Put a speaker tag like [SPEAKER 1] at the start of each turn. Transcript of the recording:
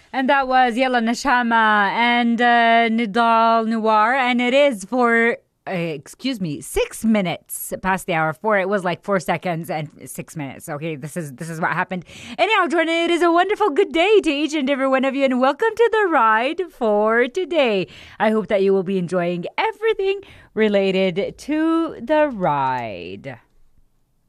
[SPEAKER 1] And that was Yella Nashama and Nidal Noir. And it is for, 6 minutes past the hour. It was like 4 seconds and 6 minutes. Okay, this is what happened. Anyhow, Jordan, it is a wonderful good day to each and every one of you. And welcome to the ride for today. I hope that you will be enjoying everything related to the ride.